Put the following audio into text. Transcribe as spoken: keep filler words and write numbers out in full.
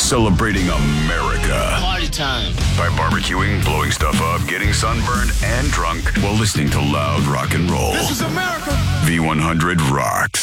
Celebrating America. Party time. By barbecuing, blowing stuff up, getting sunburned, and drunk while listening to loud rock and roll. This is America. V one hundred rocks.